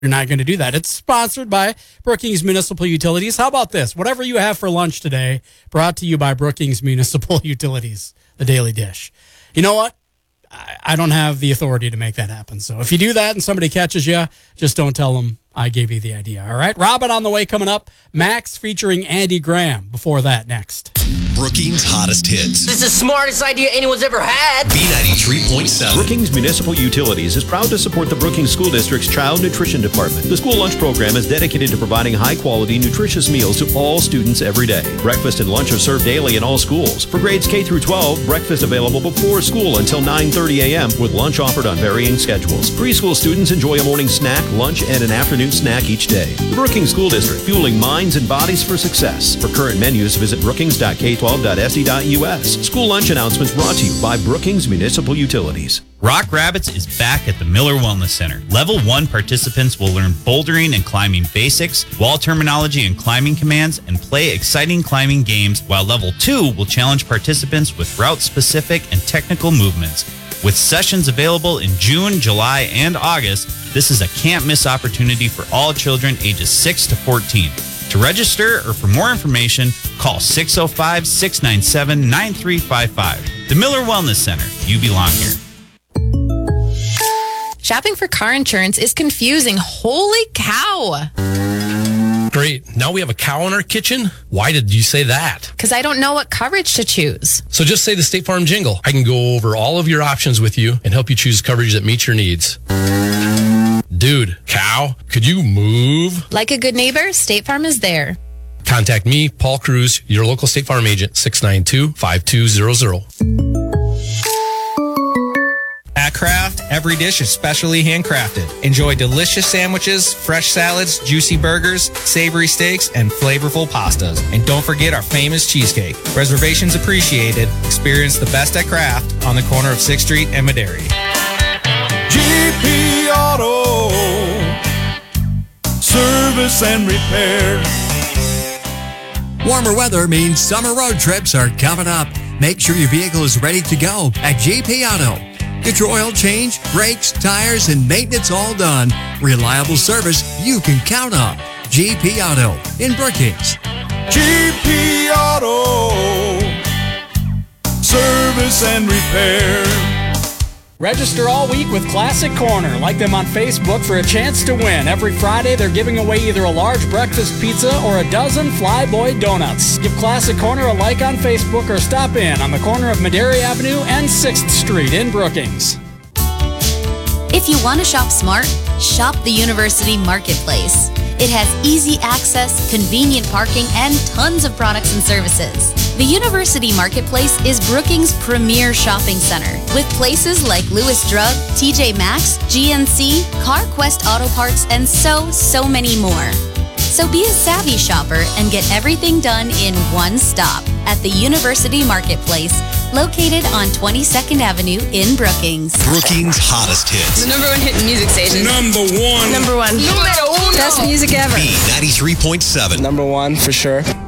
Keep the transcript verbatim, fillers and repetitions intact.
You're not going to do that. It's sponsored by Brookings Municipal Utilities. How about this? Whatever you have for lunch today, brought to you by Brookings Municipal Utilities, the Daily Dish. You know what? I, I don't have the authority to make that happen. So if you do that and somebody catches you, just don't tell them I gave you the idea. All right? Robin on the way coming up. Max featuring Andy Graham. Before that, next. Brookings' hottest hits. This is the smartest idea anyone's ever had. B ninety-three point seven. Brookings Municipal Utilities is proud to support the Brookings School District's Child Nutrition Department. The school lunch program is dedicated to providing high-quality, nutritious meals to all students every day. Breakfast and lunch are served daily in all schools. For grades K through twelve, breakfast available before school until nine thirty a.m. with lunch offered on varying schedules. Preschool students enjoy a morning snack, lunch, and an afternoon snack each day. The Brookings School District, fueling minds and bodies for success. For current menus, visit brookings dot k twelve dot s d dot u s. School lunch announcements brought to you by Brookings Municipal Utilities. Rock Rabbits is back at the Miller Wellness Center. Level one participants will learn bouldering and climbing basics, wall terminology and climbing commands, and play exciting climbing games, while Level two will challenge participants with route-specific and technical movements. With sessions available in June, July, and August, this is a can't-miss opportunity for all children ages six to fourteen. To register or for more information, call six oh five, six nine seven, nine three five five. The Miller Wellness Center. You belong here. Shopping for car insurance is confusing. Holy cow. Great. Now we have a cow in our kitchen? Why did you say that? Because I don't know what coverage to choose. So just say the State Farm jingle. I can go over all of your options with you and help you choose coverage that meets your needs. Dude, cow, could you move? Like a good neighbor, State Farm is there. Contact me, Paul Cruz, your local State Farm agent, six nine two, five two zero zero. At Kraft, every dish is specially handcrafted. Enjoy delicious sandwiches, fresh salads, juicy burgers, savory steaks, and flavorful pastas. And don't forget our famous cheesecake. Reservations appreciated. Experience the best at Kraft on the corner of sixth Street and Maderi. G P Auto Service and Repair. Warmer weather means summer road trips are coming up. Make sure your vehicle is ready to go at G P Auto. Get your oil change, brakes, tires, and maintenance all done. Reliable service you can count on. G P Auto in Brookings. G P Auto Service and Repair. Register all week with Classic Corner. Like them on Facebook for a chance to win. Every Friday, they're giving away either a large breakfast pizza or a dozen Flyboy donuts. Give Classic Corner a like on Facebook or stop in on the corner of Maderi Avenue and sixth Street in Brookings. If you want to shop smart, shop the University Marketplace. It has easy access, convenient parking, and tons of products and services. The University Marketplace is Brookings' premier shopping center, with places like Lewis Drug, T J Maxx, G N C, CarQuest Auto Parts, and so, so many more. So be a savvy shopper and get everything done in one stop at the University Marketplace, located on twenty-second Avenue in Brookings. Brookings' hottest hits. The number one hit music station. Number one. Number one. Numero uno. Best music ever. B ninety-three point seven. Number one, for sure.